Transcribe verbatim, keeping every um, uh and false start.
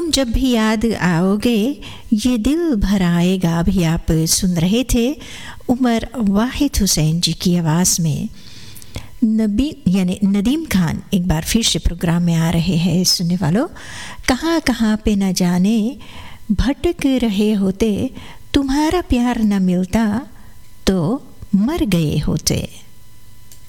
तुम जब भी याद आओगे ये दिल भर आएगा भी आप सुन रहे थे उमर वाहिद हुसैन जी की आवाज़ में। नबी यानी नदीम खान एक बार फिर से प्रोग्राम में आ रहे हैं सुनने वालों। कहाँ कहाँ पे न जाने भटक रहे होते, तुम्हारा प्यार न मिलता तो मर गए होते।